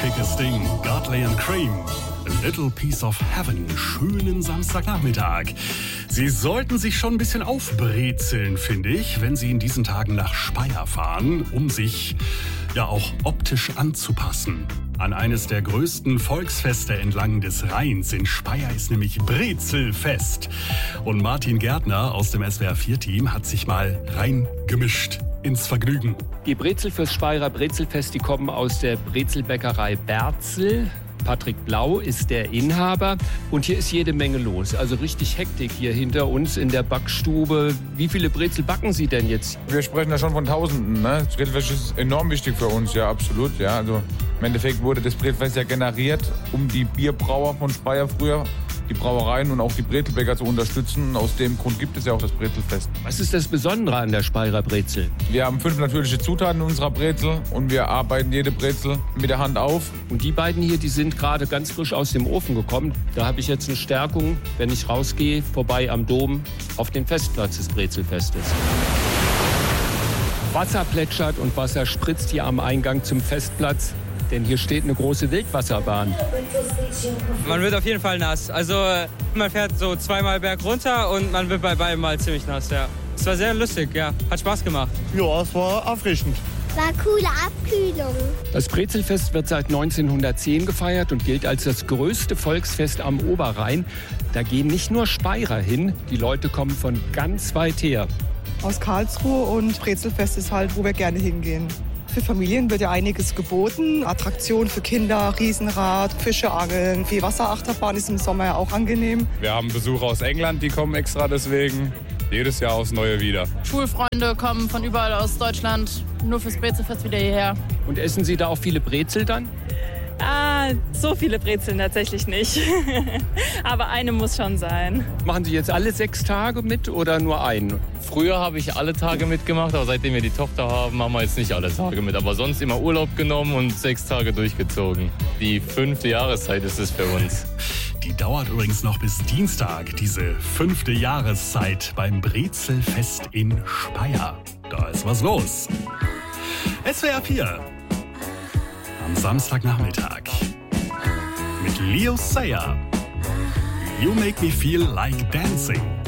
schickes Ding. Godley and Cream. A little piece of heaven. Schönen Samstagnachmittag. Sie sollten sich schon ein bisschen aufbrezeln, finde ich, wenn Sie in diesen Tagen nach Speyer fahren, um sich ja auch optisch anzupassen. An eines der größten Volksfeste entlang des Rheins in Speyer ist nämlich Brezelfest. Und Martin Gärtner aus dem SWR4-Team hat sich mal reingemischt ins Vergnügen. Die Brezel fürs Speyerer Brezelfest, die kommen aus der Brezelbäckerei Berzel. Patrick Blau ist der Inhaber und hier ist jede Menge los. Also richtig Hektik hier hinter uns in der Backstube. Wie viele Brezel backen Sie denn jetzt? Wir sprechen da schon von Tausenden. Ne? Das Brezelfest ist enorm wichtig für uns, ja, absolut. Ja. Also im Endeffekt wurde das Brezelfest ja generiert, um die Bierbrauer von Speyer früher, die Brauereien und auch die Brezelbäcker zu unterstützen. Aus dem Grund gibt es ja auch das Brezelfest. Was ist das Besondere an der Speyerer Brezel? Wir haben 5 natürliche Zutaten in unserer Brezel und wir arbeiten jede Brezel mit der Hand auf. Und die beiden hier, die sind gerade ganz frisch aus dem Ofen gekommen. Da habe ich jetzt eine Stärkung, wenn ich rausgehe, vorbei am Dom auf den Festplatz des Brezelfestes. Wasser plätschert und Wasser spritzt hier am Eingang zum Festplatz. Denn hier steht eine große Wildwasserbahn. Man wird auf jeden Fall nass. Also man fährt so 2-mal berg runter und man wird bei beiden Mal ziemlich nass. Ja. Es war sehr lustig, ja. Hat Spaß gemacht. Ja, es war erfrischend. War coole Abkühlung. Das Brezelfest wird seit 1910 gefeiert und gilt als das größte Volksfest am Oberrhein. Da gehen nicht nur Speyerer hin, die Leute kommen von ganz weit her. Aus Karlsruhe und Brezelfest ist halt, wo wir gerne hingehen. Für Familien wird ja einiges geboten. Attraktionen für Kinder, Riesenrad, Fische angeln. Die Wasserachterbahn ist im Sommer ja auch angenehm. Wir haben Besucher aus England, die kommen extra deswegen. Jedes Jahr aufs Neue wieder. Schulfreunde kommen von überall aus Deutschland nur fürs Brezelfest wieder hierher. Und essen Sie da auch viele Brezel dann? So viele Brezeln tatsächlich nicht. Aber eine muss schon sein. Machen Sie jetzt alle 6 Tage mit oder nur einen? Früher habe ich alle Tage mitgemacht, aber seitdem wir die Tochter haben, machen wir jetzt nicht alle Tage mit. Aber sonst immer Urlaub genommen und 6 Tage durchgezogen. Die 5. Jahreszeit ist es für uns. Die dauert übrigens noch bis Dienstag, diese 5. Jahreszeit beim Brezelfest in Speyer. Da ist was los. SWR4 am Samstagnachmittag mit Leo Sayer. You make me feel like dancing.